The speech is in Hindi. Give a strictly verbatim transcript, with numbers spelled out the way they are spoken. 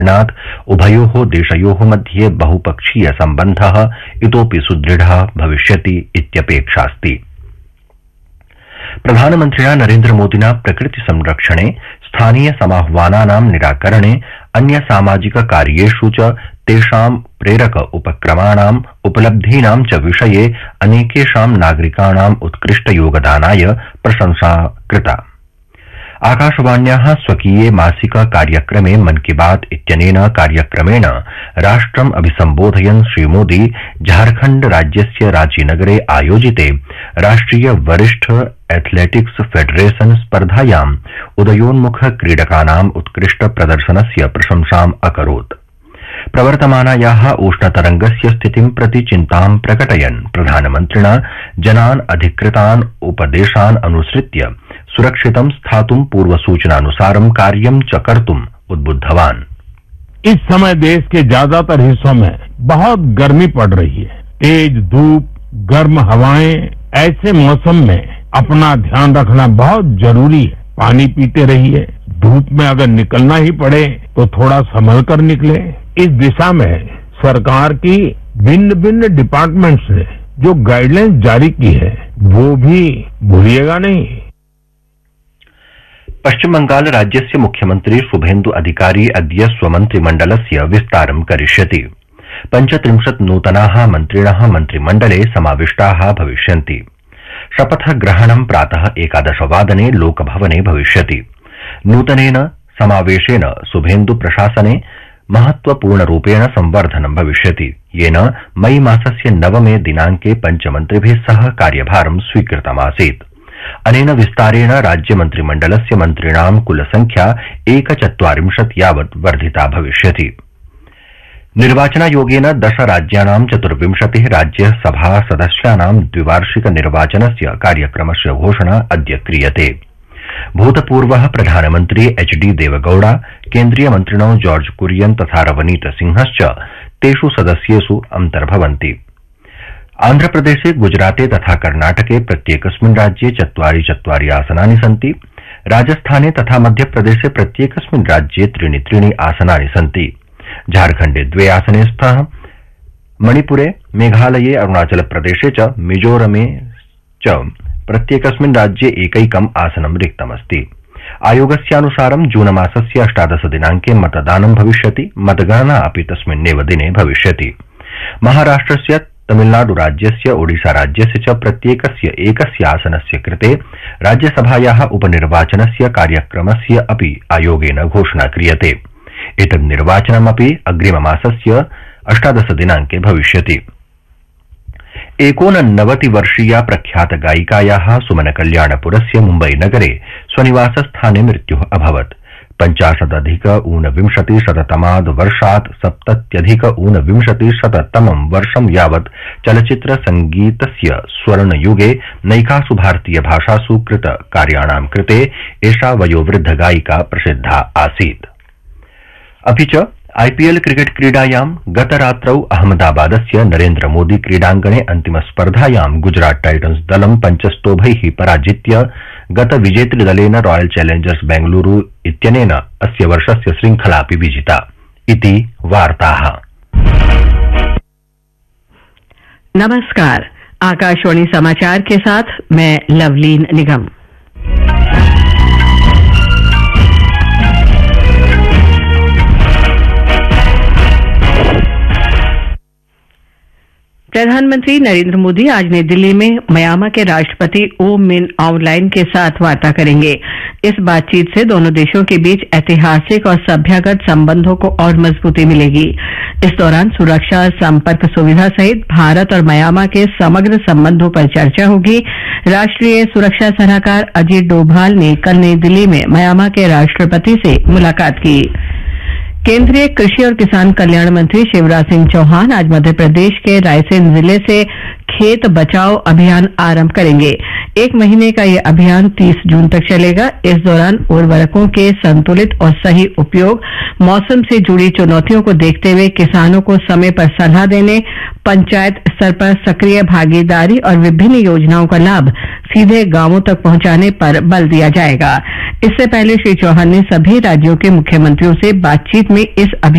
कारणात् उभयोः देशयोः मध्ये बहुपक्षीय सम्बन्धः इतोपि सुदृढः भविष्यति इत्यपेक्षास्ति। प्रधानमन्त्रिणा नरेन्द्र मोदिना प्रकृति संरक्षणे, स्थानीय समाह्वानानां निराकरणे, अन्य सामाजिक कार्येषु च तेषां प्रेरक उपक्रमाणां उपलब्धीनां च विषये अनेकेषां नागरिकाणां उत्कृष्ट योगदानाय प्रशंसा कृता। आकाशवाण्याः स्वकीये मासिक कार्यक्रमे मन की बात इत्यनेन कार्यक्रमेण राष्ट्रम् अभिसम्बोधयन् श्रीमोदी झारखण्ड राज्यस्य रांचीनगरे आयोजिते राष्ट्रिय वरिष्ठ एथलेटिक्स फेडरेशन स्पर्धायाम् उदयोन्मुख क्रीडकानाम् उत्कृष्ट प्रदर्शनस्य प्रशंसाम् अकरोत्। प्रवर्तमानायाः उष्णतरंगस्य स्थितिं प्रति चिन्तां प्रकटयन् प्रधानमन्त्रिणा जनान् अधिकृतान् उपदेशान् अनुसृत्य सुरक्षितं स्थातुं पूर्वसूचनानुसारं कार्यं च कर्तुम् उद्बुद्धवान्। इस समय देश के ज्यादातर हिस्सों में बहुत गर्मी पड़ रही है। तेज धूप, गर्म हवाएं, ऐसे मौसम में अपना ध्यान रखना बहुत जरूरी है। पानी पीते रहिए। धूप में अगर निकलना ही पड़े तो थोड़ा संभल कर निकले। इस दिशा में सरकार की भिन्न भिन्न डिपार्टमेंट्स ने जो गाइडलाइंस जारी की है वो भी भूलिएगा नहीं। पश्चिम बंगाल राज्यस्य मुख्यमंत्री शुभेन्दु अधिकारी अद्य स्वमन्त्रिमण्डलस्य विस्तारं करिष्यति। पञ्चत्रिंशत् नूतनाः मन्त्रिणः मन्त्रिमण्डले समाविष्टाः भविष्यन्ति। शपथग्रहणं प्रातः एकादशवादने लोकभवने भविष्यति। नूतनेन समावेशेन शुभेन्दु प्रशासने महत्वपूर्णरूपेण संवर्धनं भविष्यति, येन मई मासस्य नवमे दिनांके पञ्चमन्त्रिभिः सह कार्यभारं स्वीकृतमासीत्। अनेन विस्तारेण राज्यमन्त्रिमण्डलस्य मन्त्रिणां कुलसंख्या एकचत्वारिंशत् यावत् वर्धिता भविष्यति। निर्वाचनायोगेन दश राज्यानां चतुर्विंशतिः राज्यसभा सदस्यानां द्विवार्षिक निर्वाचनस्य कार्यक्रमस्य घोषणा अद्य क्रियते। भूतपूर्वः प्रधानमन्त्री एच डी देवगौड़ा, केन्द्रीय मन्त्रिणो जॉर्ज कुरियन तथा रवनीत सिंहश्च तेषु सदस्येषु अन्तर्भवन्ति। आन्ध्रप्रदेशे, गुजराते तथा कर्णाटके प्रत्येकस्मिन् राज्ये चत्वारि चत्वारि आसनानि सन्ति। राजस्थाने तथा मध्यप्रदेशे प्रत्येकस्मिन् राज्ये त्रीणि त्रीणि आसनानि सन्ति। झारखण्डे द्वे आसने स्तः। मणिपुरे, मेघालये, अरुणाचलप्रदेशे च मिजोरमे च प्रत्येकस्मिन् राज्ये एकैकम् आसनं रिक्तमस्ति। आयोगस्यानुसारं जूनमासस्य अष्टादश दिनांके मतदानं भविष्यति। मतगणना अपि तस्मिन्नेव दिने भविष्यति। महाराष्ट्रस्य, तमिलनाडु राज्यस्य, ओडिशा राज्यस्य च प्रत्येकस्य एकस्य आसनस्य कृते राज्यसभायाः उपनिर्वाचनस्य कार्यक्रमस्य अपि आयोगेन घोषणा क्रियते। एतत् निर्वाचनमपि अग्रिममासस्य अष्टादश दिनांके भविष्यति। एकोननवतिवर्षीया प्रख्यात गायिकायाः सुमन कल्याणपुरस्य मुम्बई नगरे स्वनिवासस्थाने मृत्युः अभवत्। पञ्चाशदधिक ऊनविंशतिशततमाद् वर्षात् सप्तत्यधिक ऊनविंशतिशततमं वर्षं यावत् चलच्चित्र संगीतस्य स्वर्णयुगे नैकासु भारतीय भाषासु कृत कार्याणां कृते एषा वयोवृद्ध गायिका प्रसिद्धा आसीत्। अपि च आईपीएल क्रिकेट क्रीडायां गतरात्रौ अहमदाबादस्य नरेन्द्र मोदी क्रीडाङ्गणे अन्तिमस्पर्धायां गुजरात टाइटन्स दलं पञ्चस्तोभैः पराजित्य गतविजेतृदलेन रॉयल चैलेंजर्स बेंगलुरू इत्यनेन अस्य वर्षस्य श्रृंखलापि विजिता इति वार्ताः। नमस्कार, आकाशवाणी समाचार के साथ मैं लवलीन निगम। प्रधानमंत्री नरेंद्र मोदी आज नई दिल्ली में म्यांमार के राष्ट्रपति ओ मिन आउंग लाइन के साथ वार्ता करेंगे। इस बातचीत से दोनों देशों के बीच ऐतिहासिक और सभ्यगत संबंधों को और मजबूती मिलेगी। इस दौरान सुरक्षा, संपर्क सुविधा सहित भारत और म्यांमार के समग्र संबंधों पर चर्चा होगी। राष्ट्रीय सुरक्षा सलाहकार अजीत डोभाल ने कल नई दिल्ली में म्यांमार के राष्ट्रपति से मुलाकात की। केंद्रीय कृषि और किसान कल्याण मंत्री शिवराज सिंह चौहान आज मध्य प्रदेश के रायसेन जिले से खेत बचाओ अभियान आरंभ करेंगे। एक महीने का यह अभियान तीस जून तक चलेगा। इस दौरान उर्वरकों के संतुलित और सही उपयोग, मौसम से जुड़ी चुनौतियों को देखते हुए किसानों को समय पर सलाह देने, पंचायत स्तर पर सक्रिय भागीदारी और विभिन्न योजनाओं का लाभ सीधे गांवों तक पहुंचाने पर बल दिया जाएगा। इससे पहले श्री चौहान ने सभी राज्यों के मुख्यमंत्रियों से बातचीत में इस अभियान